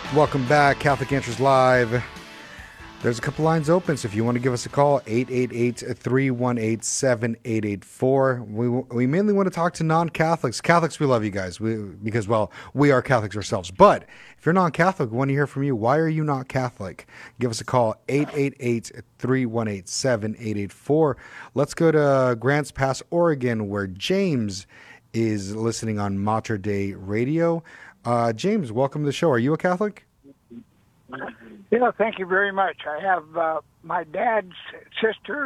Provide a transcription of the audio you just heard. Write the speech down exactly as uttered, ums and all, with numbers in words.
Welcome back, Catholic Answers Live. There's a couple lines open, so if you want to give us a call, eight eight eight, three one eight, seven eight eight four. We we mainly want to talk to non-Catholics. Catholics, we love you guys we, because, well, we are Catholics ourselves. But if you're non-Catholic, we want to hear from you. Why are you not Catholic? Give us a call, eight eight eight, three one eight, seven eight eight four. Let's go to Grants Pass, Oregon, where James is listening on Mater Dei Radio. Uh, James, welcome to the show. Are you a Catholic? Yeah, thank you very much. I have uh, my dad's sister